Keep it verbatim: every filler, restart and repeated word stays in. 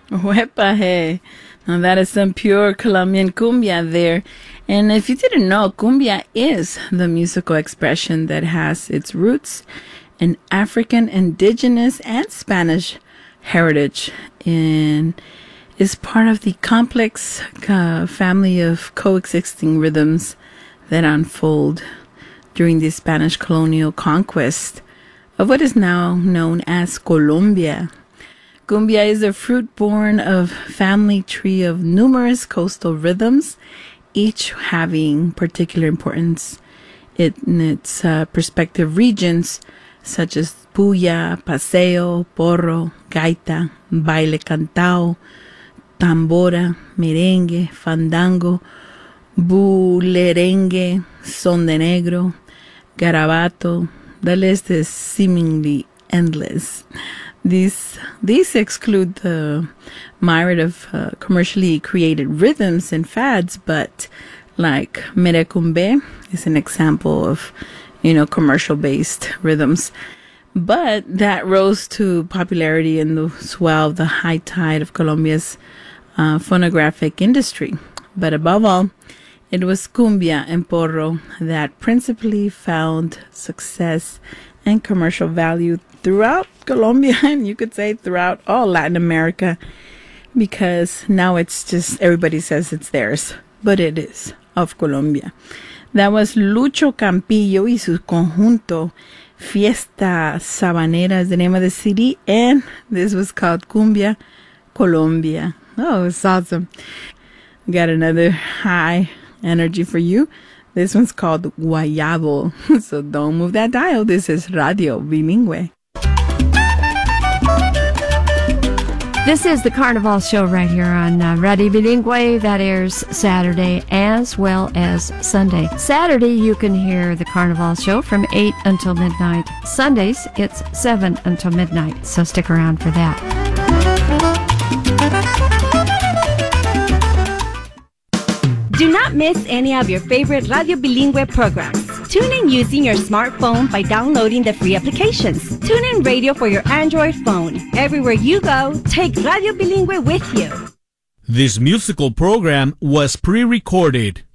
Huepa, hey. Now that is some pure Colombian cumbia there. And if you didn't know, cumbia is the musical expression that has its roots in African, indigenous, and Spanish heritage, and is part of the complex uh, family of coexisting rhythms that unfold during the Spanish colonial conquest of what is now known as Colombia. Cumbia is a fruit born of family tree of numerous coastal rhythms, each having particular importance in its uh, respective regions, such as puya, paseo, porro, gaita, baile cantao, tambora, merengue, fandango, bulerengue, son de negro, garabato. The list is seemingly endless. These these exclude the myriad of uh, commercially created rhythms and fads, but like merecumbe is an example of, you know, commercial-based rhythms. But that rose to popularity in the swell of the high tide of Colombia's uh, phonographic industry. But above all, it was cumbia and porro that principally found success and commercial value throughout Colombia, and you could say throughout all Latin America, because now it's just everybody says it's theirs, but it is of Colombia. That was Lucho Campillo y su conjunto Fiesta Sabanera is the name of the C D, and this was called Cumbia Colombia. Oh, it's awesome. Got another high energy for you. This one's called Guayabo. So don't move that dial. This is Radio Bilingüe. This is the Carnival Show right here on uh, Radio Bilingüe that airs Saturday as well as Sunday. Saturday, you can hear the Carnival Show from eight until midnight. Sundays, it's seven until midnight, so stick around for that. Do not miss any of your favorite Radio Bilingüe programs. Tune in using your smartphone by downloading the free applications. Tune in radio for your Android phone. Everywhere you go, take Radio Bilingüe with you. This musical program was pre-recorded.